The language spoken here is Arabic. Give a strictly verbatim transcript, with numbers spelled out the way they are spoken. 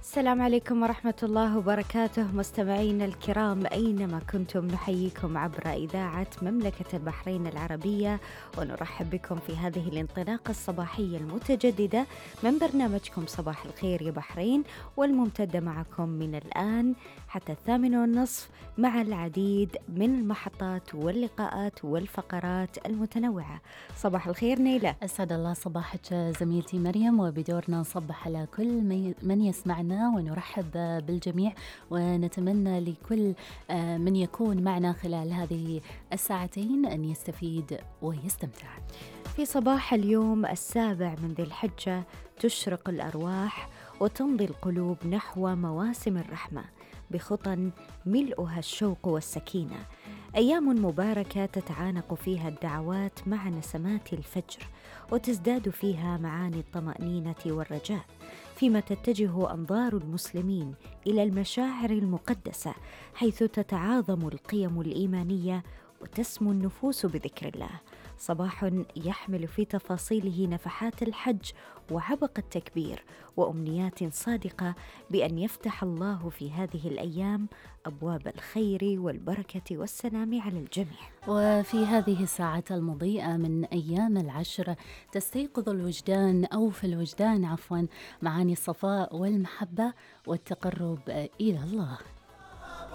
السلام عليكم ورحمة الله وبركاته مستمعينا الكرام أينما كنتم، نحييكم عبر إذاعة مملكة البحرين العربية، ونرحب بكم في هذه الانطلاقة الصباحية المتجددة من برنامجكم صباح الخير يا بحرين، والممتدة معكم من الآن حتى الثامنة والنصف مع العديد من المحطات واللقاءات والفقرات المتنوعة. صباح الخير نيلة. أسعد الله صباحك زميلتي مريم، وبدورنا نصبح على كل من يسمعنا ونرحب بالجميع، ونتمنى لكل من يكون معنا خلال هذه الساعتين أن يستفيد ويستمتع. في صباح اليوم السابع من ذي الحجة تشرق الأرواح وتمضي القلوب نحو مواسم الرحمة بخطى ملؤها الشوق والسكينة. أيام مباركة تتعانق فيها الدعوات مع نسمات الفجر، وتزداد فيها معاني الطمأنينة والرجاء، فيما تتجه أنظار المسلمين إلى المشاعر المقدسة، حيث تتعاظم القيم الإيمانية وتسمو النفوس بذكر الله. صباح يحمل في تفاصيله نفحات الحج وعبق التكبير وأمنيات صادقة بأن يفتح الله في هذه الأيام أبواب الخير والبركة والسلام على الجميع. وفي هذه الساعة المضيئة من أيام العشر تستيقظ الوجدان أو في الوجدان عفوا معاني الصفاء والمحبة والتقرب إلى الله.